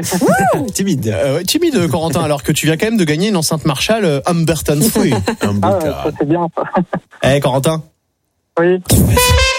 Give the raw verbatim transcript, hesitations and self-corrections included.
Timide. Euh, ouais, timide, Corentin, alors que tu viens quand même de gagner une enceinte Marshall euh, Humberton Free. Ah, ça c'est bien ça. Eh, Corentin. Oui.